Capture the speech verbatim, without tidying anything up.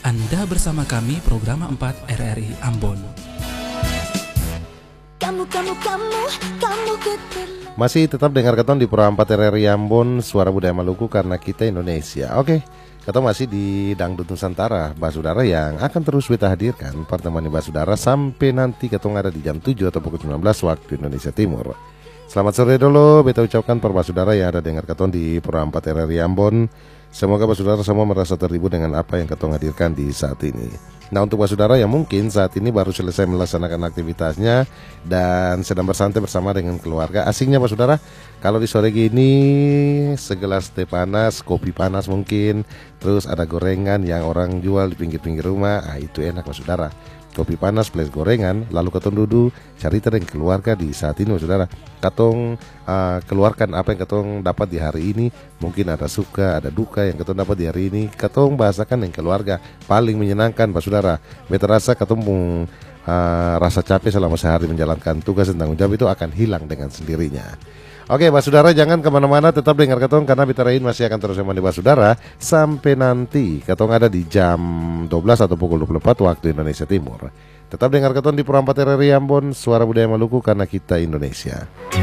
Anda bersama kami program empat R R I Ambon. Kamu, kamu, kamu, kamu keterlaluan. Masih tetap dengar keton di Pro empat R R I Ambon, suara budaya Maluku karena kita Indonesia. Oke, keton masih di Dangdut Nusantara, Basudara yang akan terus kita hadirkan pertemuan Basudara sampai nanti keton ada di jam tujuh atau pukul sembilan belas waktu Indonesia Timur. Selamat sore dulu, beta ucapkan per Basudara yang ada dengar keton di Pro empat R R I Ambon. Semoga Basudara semua merasa terhibur dengan apa yang keton hadirkan di saat ini. Nah, untuk Basudara yang mungkin saat ini baru selesai melaksanakan aktivitasnya dan sedang bersantai bersama dengan keluarga, asingnya Basudara, kalau di sore gini segelas teh panas, kopi panas mungkin, terus ada gorengan yang orang jual di pinggir-pinggir rumah, ah itu enak Basudara. Kopi panas plus gorengan, lalu ketong duduk cerita dengan keluarga di saat ini Saudara. Katong uh, keluarkan apa yang ketong dapat di hari ini. Mungkin ada suka, ada duka yang ketong dapat di hari ini. Katong bahasakan dengan keluarga. Paling menyenangkan Pak Saudara. Beta rasa ketong uh, rasa capek selama sehari menjalankan tugas dan tanggung jawab itu akan hilang dengan sendirinya. Oke, Pak Saudara, jangan kemana-mana, tetap dengar ketong karena Bitarain masih akan terus menemani Pak Saudara sampai nanti ketong ada di jam dua belas atau pukul dua puluh empat waktu Indonesia Timur. Tetap dengar ketong di Pro empat R R I Ambon, suara budaya Maluku karena kita Indonesia.